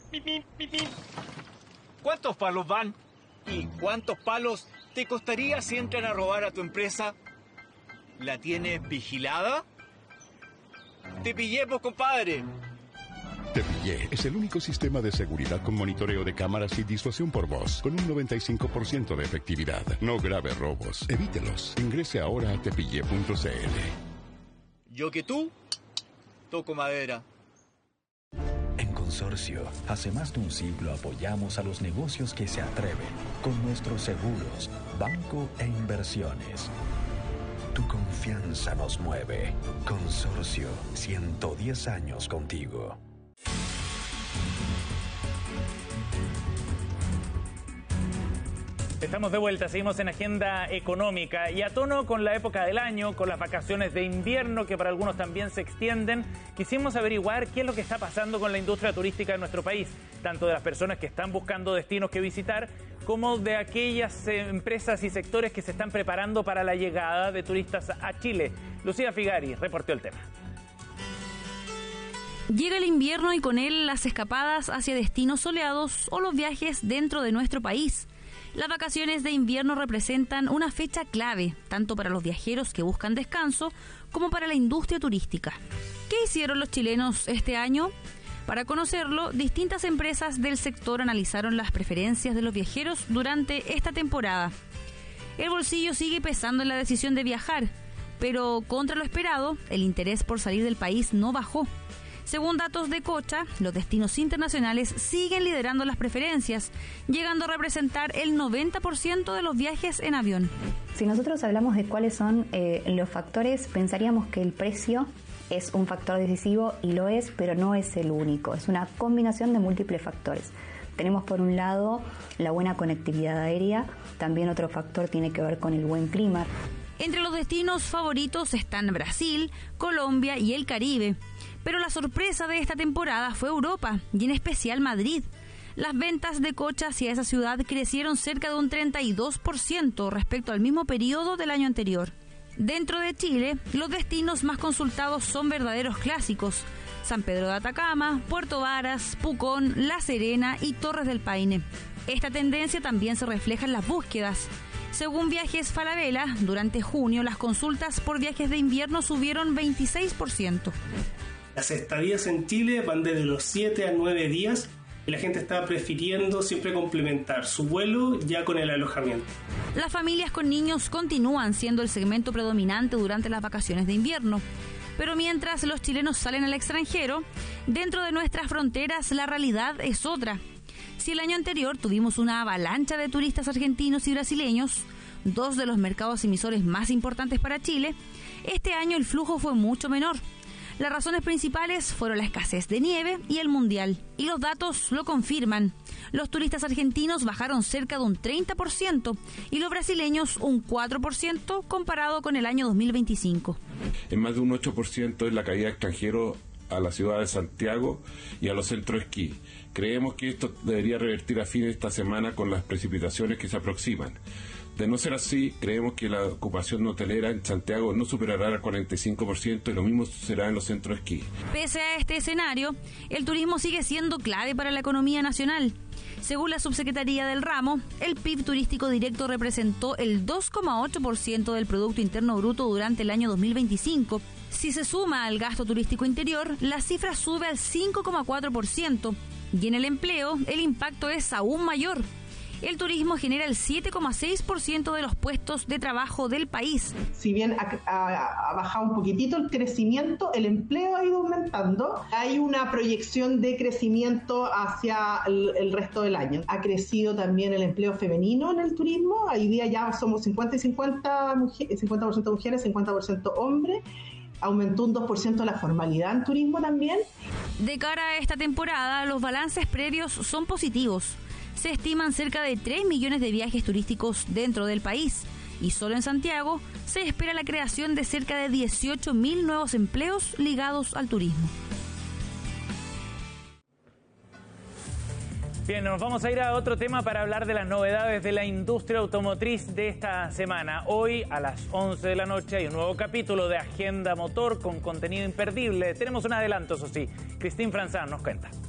¿Cuántos palos van? ¿Y cuántos palos te costaría si entran a robar a tu empresa? ¿La tienes vigilada? ¡Te pillé, pues, compadre! Te Pillé es el único sistema de seguridad con monitoreo de cámaras y disuasión por voz, con un 95% de efectividad. No grave robos. Evítelos. Ingrese ahora a tepillé.cl. Yo que tú, toco madera. En Consorcio, hace más de un siglo apoyamos a los negocios que se atreven con nuestros seguros, banco e inversiones. Tu confianza nos mueve. Consorcio, 110 años contigo. Estamos de vuelta, seguimos en Agenda Económica y a tono con la época del año, con las vacaciones de invierno que para algunos también se extienden, quisimos averiguar qué es lo que está pasando con la industria turística en nuestro país, tanto de las personas que están buscando destinos que visitar, como de aquellas empresas y sectores que se están preparando para la llegada de turistas a Chile. Lucía Figari reportó el tema. Llega el invierno y con él las escapadas hacia destinos soleados o los viajes dentro de nuestro país. Las vacaciones de invierno representan una fecha clave, tanto para los viajeros que buscan descanso, como para la industria turística. ¿Qué hicieron los chilenos este año? Para conocerlo, distintas empresas del sector analizaron las preferencias de los viajeros durante esta temporada. El bolsillo sigue pesando en la decisión de viajar, pero contra lo esperado, el interés por salir del país no bajó. Según datos de Cocha, los destinos internacionales siguen liderando las preferencias, llegando a representar el 90% de los viajes en avión. Si nosotros hablamos de cuáles son los factores, pensaríamos que el precio es un factor decisivo y lo es, pero no es el único. Es una combinación de múltiples factores. Tenemos por un lado la buena conectividad aérea, también otro factor tiene que ver con el buen clima. Entre los destinos favoritos están Brasil, Colombia y el Caribe. Pero la sorpresa de esta temporada fue Europa, y en especial Madrid. Las ventas de Cocha hacia esa ciudad crecieron cerca de un 32% respecto al mismo periodo del año anterior. Dentro de Chile, los destinos más consultados son verdaderos clásicos: San Pedro de Atacama, Puerto Varas, Pucón, La Serena y Torres del Paine. Esta tendencia también se refleja en las búsquedas. Según Viajes Falabella, durante junio las consultas por viajes de invierno subieron 26%. Las estadías en Chile van desde los 7 a 9 días y la gente está prefiriendo siempre complementar su vuelo ya con el alojamiento. Las familias con niños continúan siendo el segmento predominante durante las vacaciones de invierno. Pero mientras los chilenos salen al extranjero, dentro de nuestras fronteras la realidad es otra. Si el año anterior tuvimos una avalancha de turistas argentinos y brasileños, dos de los mercados emisores más importantes para Chile, este año el flujo fue mucho menor. Las razones principales fueron la escasez de nieve y el mundial, y los datos lo confirman. Los turistas argentinos bajaron cerca de un 30% y los brasileños un 4% comparado con el año 2025. En más de un 8% es la caída de extranjeros a la ciudad de Santiago y a los centros de esquí. Creemos que esto debería revertir a fin de esta semana con las precipitaciones que se aproximan. De no ser así, creemos que la ocupación hotelera en Santiago no superará el 45% y lo mismo será en los centros de esquí. Pese a este escenario, el turismo sigue siendo clave para la economía nacional. Según la subsecretaría del ramo, el PIB turístico directo representó el 2,8% del Producto Interno Bruto durante el año 2025. Si se suma al gasto turístico interior, la cifra sube al 5,4%. Y en el empleo, el impacto es aún mayor. El turismo genera el 7,6% de los puestos de trabajo del país. Si bien ha bajado un poquitito el crecimiento, el empleo ha ido aumentando. Hay una proyección de crecimiento hacia el resto del año. Ha crecido también el empleo femenino en el turismo. Hoy día ya somos 50 y 50, 50% mujeres, 50% hombres. Aumentó un 2% la formalidad en turismo también. De cara a esta temporada, los balances previos son positivos. Se estiman cerca de 3 millones de viajes turísticos dentro del país y solo en Santiago se espera la creación de cerca de 18.000 nuevos empleos ligados al turismo. Bien, nos vamos a ir a otro tema para hablar de las novedades de la industria automotriz de esta semana. Hoy a las 11 de la noche hay un nuevo capítulo de Agenda Motor con contenido imperdible. Tenemos un adelanto, eso sí. Cristín Franzán nos cuenta.